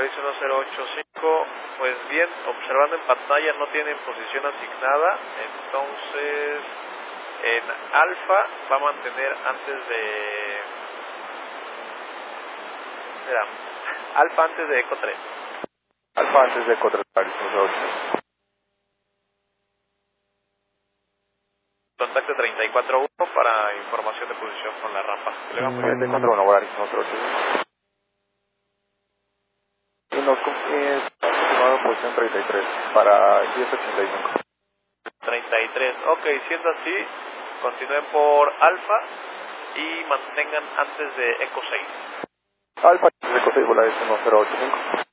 Volaris 1085, pues bien, observando en pantalla no tienen posición asignada, entonces en alfa va a mantener antes de... Espera, alfa antes de Eco 3. Alfa antes de Eco 3, Volaris 1085. Contacto 34.1 para información de posición con la rampa. Que le va muy bien. 34.1, Volaris 1085. Y nos confirmado posición 33 para 1085. 33, ok, siendo así, continúen por alfa y mantengan antes de Eco 6. Alfa antes de Eco 6, Volaris 1085.